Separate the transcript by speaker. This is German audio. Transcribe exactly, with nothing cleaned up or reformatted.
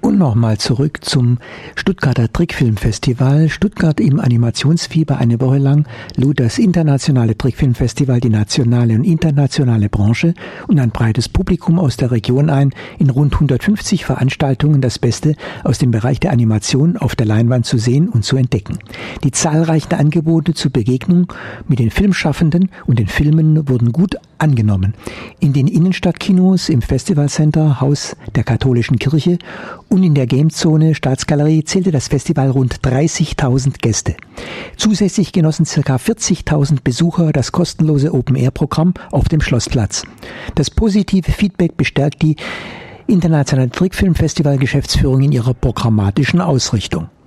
Speaker 1: Und nochmal zurück zum Stuttgarter Trickfilmfestival. Stuttgart im Animationsfieber eine Woche lang lud das internationale Trickfilmfestival die nationale und internationale Branche und ein breites Publikum aus der Region ein, in rund hundertfünfzig Veranstaltungen das Beste aus dem Bereich der Animation auf der Leinwand zu sehen und zu entdecken. Die zahlreichen Angebote zur Begegnung mit den Filmschaffenden und den Filmen wurden gut angenommen. In den Innenstadtkinos, im Festivalcenter, Haus der Katholischen Kirche und in der Gamezone Staatsgalerie zählte das Festival rund dreißigtausend Gäste. Zusätzlich genossen ca. vierzigtausend Besucher das kostenlose Open-Air-Programm auf dem Schlossplatz. Das positive Feedback bestärkt die Internationale Trickfilmfestival-Geschäftsführung in ihrer programmatischen Ausrichtung.